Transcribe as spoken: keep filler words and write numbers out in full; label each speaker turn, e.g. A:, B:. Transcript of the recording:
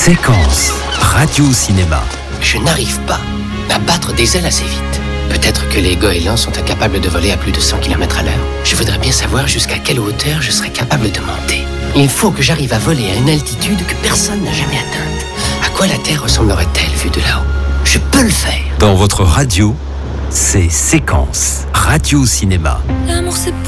A: Séquence radio-cinéma.
B: Je n'arrive pas à battre des ailes assez vite. Peut-être que les goélands sont incapables de voler à plus de cent kilomètres à l'heure. Je voudrais bien savoir jusqu'à quelle hauteur je serais capable de monter. Il faut que j'arrive à voler à une altitude que personne n'a jamais atteinte. À quoi la Terre ressemblerait-elle vue de là-haut? Je peux le faire.
A: Dans votre radio, c'est Séquence radio-cinéma.
C: L'amour c'est